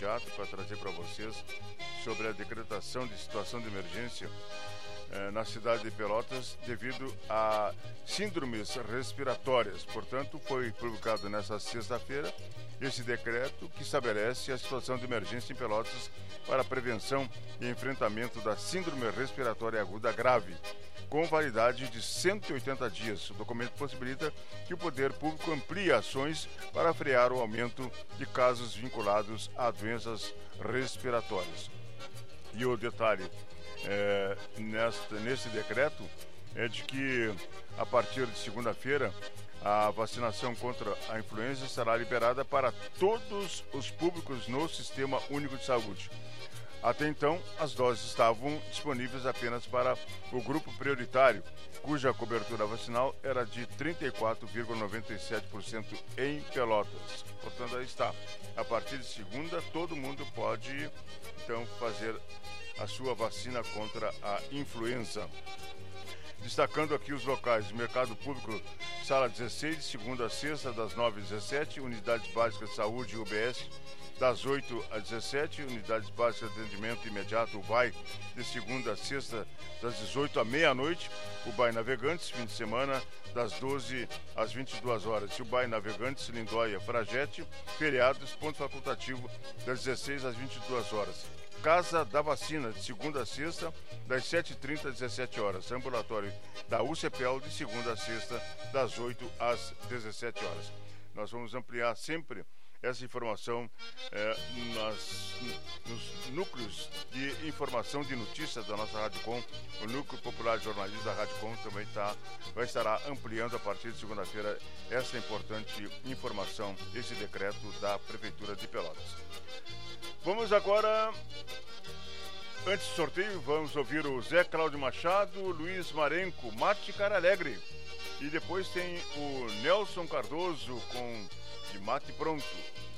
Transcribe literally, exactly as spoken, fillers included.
imediato para trazer para vocês sobre a decretação de situação de emergência eh, na cidade de Pelotas devido a síndromes respiratórias. Portanto, foi publicado nesta sexta-feira esse decreto que estabelece a situação de emergência em Pelotas para a prevenção e enfrentamento da síndrome respiratória aguda grave, com validade de cento e oitenta dias. O documento possibilita que o poder público amplie ações para frear o aumento de casos vinculados a doenças respiratórias. E o detalhe é, nesta, nesse decreto é de que, a partir de segunda-feira, a vacinação contra a influenza será liberada para todos os públicos no Sistema Único de Saúde. Até então, as doses estavam disponíveis apenas para o grupo prioritário, cuja cobertura vacinal era de trinta e quatro vírgula noventa e sete por cento em Pelotas. Portanto, aí está. A partir de segunda, todo mundo pode, então, fazer a sua vacina contra a influenza. Destacando aqui os locais: Mercado Público, Sala dezesseis, de segunda a sexta, das nove às dezessete, Unidades Básicas de Saúde, U B S, das oito às dezessete, Unidades Básicas de Atendimento Imediato, U B A I, de segunda a sexta, das dezoito à meia-noite, U B A I Navegantes, fim de semana, das doze às vinte e duas horas, U B A I Navegantes, Lindóia, Fragete, feriados, ponto facultativo, das dezesseis às vinte e duas horas. Casa da Vacina, de segunda a sexta, das sete e trinta às dezessete horas. Ambulatório da U C P E L, de segunda a sexta, das oito às dezessete horas. Nós vamos ampliar sempre essa informação eh, nas, nos núcleos de informação de notícias da nossa Rádio Com. O Núcleo Popular de Jornalismo da Rádio Com também tá, vai estar ampliando a partir de segunda-feira essa importante informação, esse decreto da Prefeitura de Pelotas. Vamos agora, antes do sorteio, vamos ouvir o Zé Cláudio Machado, Luiz Marenco, Mate Cara Alegre. E depois tem o Nelson Cardoso com De Mate Pronto.